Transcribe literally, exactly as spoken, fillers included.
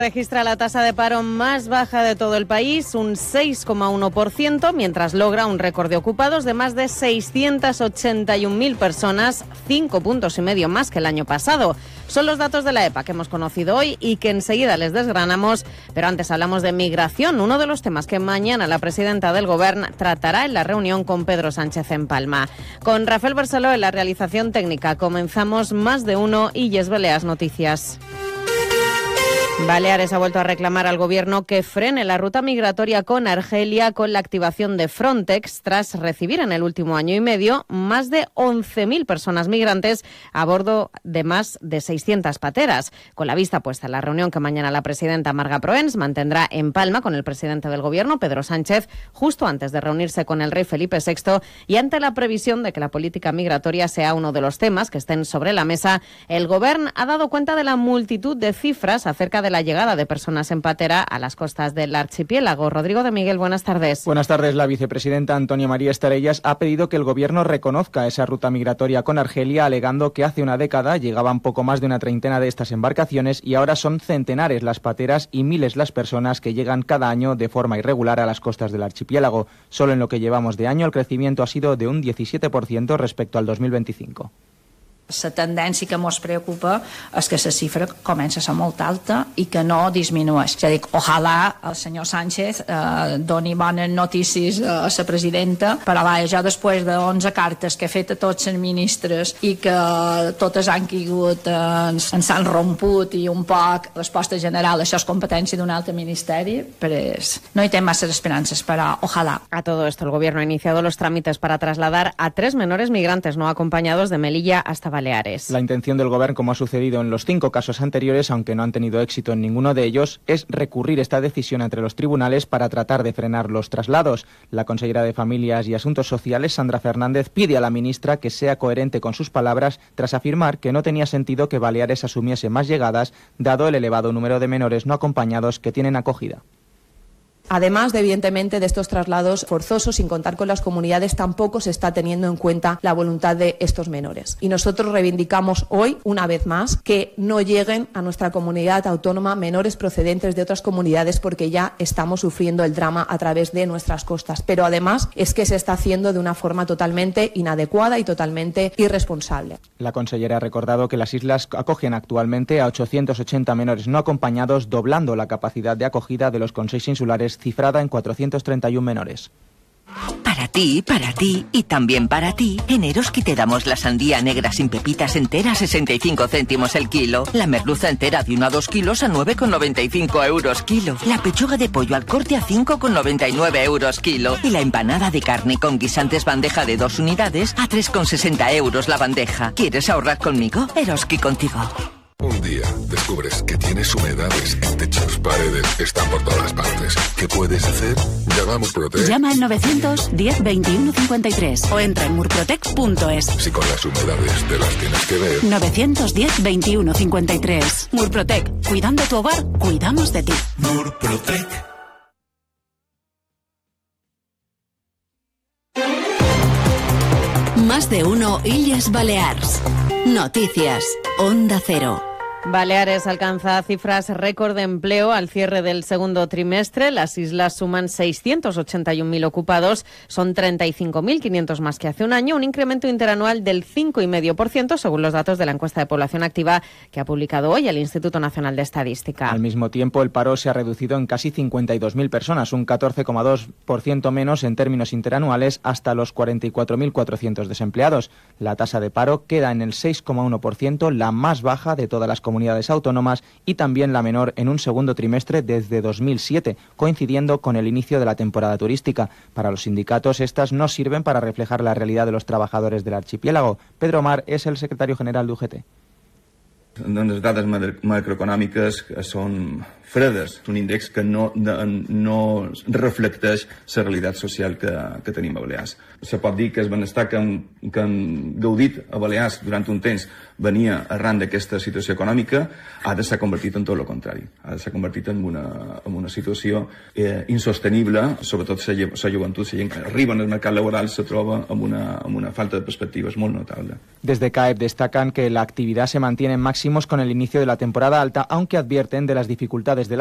Registra la tasa de paro más baja de todo el país, un seis coma uno por ciento, mientras logra un récord de ocupados de más de seiscientas ochenta y un mil personas, cinco puntos y medio más que el año pasado. Son los datos de la EPA que hemos conocido hoy y que enseguida les desgranamos, pero antes hablamos de migración, uno de los temas que mañana la presidenta del Gobierno tratará en la reunión con Pedro Sánchez en Palma. Con Rafael Barceló en la realización técnica comenzamos Más de Uno y Yes Balears Noticias. Baleares ha vuelto a reclamar al Gobierno que frene la ruta migratoria con Argelia con la activación de Frontex tras recibir en el último año y medio más de once mil personas migrantes a bordo de más de seiscientas pateras. Con la vista puesta en la reunión que mañana la presidenta Marga Proens mantendrá en Palma con el presidente del Gobierno, Pedro Sánchez, justo antes de reunirse con el rey Felipe sexto y ante la previsión de que la política migratoria sea uno de los temas que estén sobre la mesa, el Gobierno ha dado cuenta de la multitud de cifras acerca de la llegada de personas en patera a las costas del archipiélago. Rodrigo de Miguel, buenas tardes. Buenas tardes. La vicepresidenta Antonia María Estarellas ha pedido que el Gobierno reconozca esa ruta migratoria con Argelia, alegando que hace una década llegaban poco más de una treintena de estas embarcaciones y ahora son centenares las pateras y miles las personas que llegan cada año de forma irregular a las costas del archipiélago. Solo en lo que llevamos de año el crecimiento ha sido de un diecisiete por ciento respecto al dos mil veinticinco. La tendència que ens preocupa és que la xifra comença a ser molt alta i que no disminueix. És a dir, ojalà el senyor Sánchez eh, doni bones notícies a la presidenta, però vaja, jo després d'onze cartes que he fet a tots els ministres i que totes han caigut, eh, ens han romput i un poc resposta general, això és competència d'un altre ministeri, però no hi té massa esperances, però ojalà. A todo esto, el Gobierno ha iniciado los trámites para trasladar a tres menores migrantes no acompañados de Melilla hasta Baleares. La intención del Gobierno, como ha sucedido en los cinco casos anteriores, aunque no han tenido éxito en ninguno de ellos, es recurrir esta decisión entre los tribunales para tratar de frenar los traslados. La consellera de Familias y Asuntos Sociales, Sandra Fernández, pide a la ministra que sea coherente con sus palabras tras afirmar que no tenía sentido que Baleares asumiese más llegadas, dado el elevado número de menores no acompañados que tienen acogida. Además, de, evidentemente, de estos traslados forzosos, sin contar con las comunidades, tampoco se está teniendo en cuenta la voluntad de estos menores. Y nosotros reivindicamos hoy, una vez más, que no lleguen a nuestra comunidad autónoma menores procedentes de otras comunidades porque ya estamos sufriendo el drama a través de nuestras costas. Pero además es que se está haciendo de una forma totalmente inadecuada y totalmente irresponsable. La consellera ha recordado que las islas acogen actualmente a ochocientos ochenta menores no acompañados, doblando la capacidad de acogida de los consells insulares, cifrada en cuatrocientos treinta y uno menores. Para ti, para ti y también para ti, en Eroski te damos la sandía negra sin pepitas entera a sesenta y cinco céntimos el kilo, la merluza entera de uno a dos kilos a nueve con noventa y cinco euros kilo, la pechuga de pollo al corte a cinco con noventa y nueve euros kilo y la empanada de carne con guisantes bandeja de dos unidades a tres con sesenta euros la bandeja. ¿Quieres ahorrar conmigo? Eroski contigo. Un día descubres que tienes humedades en techos, paredes, están por todas partes. ¿Qué puedes hacer? Llama a Murprotec. Llama al novecientos diez veintiuno cincuenta y tres o entra en murprotec punto es. Si con las humedades te las tienes que ver. novecientos diez veintiuno cincuenta y tres. Murprotec. Cuidando tu hogar, cuidamos de ti. Murprotec. Más de Uno Illes Balears. Noticias. Onda Cero. Baleares alcanza cifras récord de empleo al cierre del segundo trimestre. Las islas suman seiscientos ochenta y un mil ocupados, son treinta y cinco mil quinientos más que hace un año, un incremento interanual del cinco coma cinco por ciento según los datos de la encuesta de población activa que ha publicado hoy el Instituto Nacional de Estadística. Al mismo tiempo, el paro se ha reducido en casi cincuenta y dos mil personas, un catorce coma dos por ciento menos en términos interanuales, hasta los cuarenta y cuatro mil cuatrocientos desempleados. La tasa de paro queda en el seis coma uno por ciento, la más baja de todas las comunidades comunidades autónomas y también la menor en un segundo trimestre desde dos mil siete, coincidiendo con el inicio de la temporada turística. Para los sindicatos, estas no sirven para reflejar la realidad de los trabajadores del archipiélago. Pedro Omar és el secretario general de U G T. Les dades macroeconòmiques són fredes, un índex que no, no reflecteix la realitat social que, que tenim a Balears. Se pot dir que el benestar que hem, que hem gaudit a Balears durant un temps venia arran d'aquesta situació econòmica, ha de ser convertit en tot el contrari. Ha de ser convertit en una, en una situació eh, insostenible, sobretot la joventut, la gent que arriba al mercat laboral se troba amb una, amb una falta de perspectives molt notable. Desde C A E P destacan que la actividad se mantiene en máximo máximos con el inicio de la temporada alta, aunque advierten de las dificultades de la